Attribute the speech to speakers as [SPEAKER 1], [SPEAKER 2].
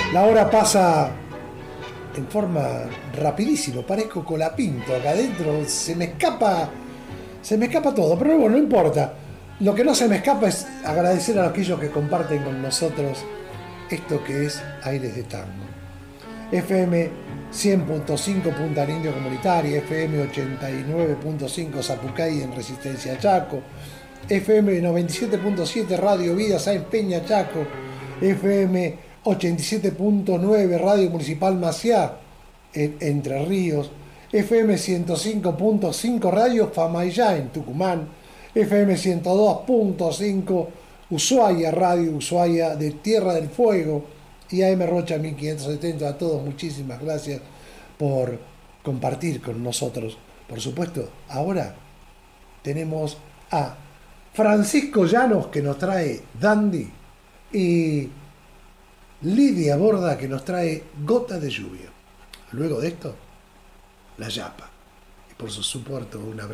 [SPEAKER 1] La hora pasa en forma rapidísimo, parezco Colapinto acá adentro, se me escapa todo, pero bueno, no importa. Lo que no se me escapa es agradecer a aquellos que comparten con nosotros esto que es Aires de Tango. FM 100.5 Punta del Indio Comunitaria, FM 89.5 Zapucay en Resistencia Chaco, FM 97.7 Radio Vida Sáenz Peña Chaco, FM 87.9 Radio Municipal Maciá en Entre Ríos, FM 105.5 Radio Famayá en Tucumán, FM 102.5 Ushuaia, Radio Ushuaia de Tierra del Fuego y AM Rocha 1570. A todos muchísimas gracias por compartir con nosotros. Por supuesto, ahora tenemos a Francisco Llanos que nos trae Dandy y Lidia Borda que nos trae Gota de Lluvia. Luego de esto, la Yapa. Y por su supuesto, un abrazo.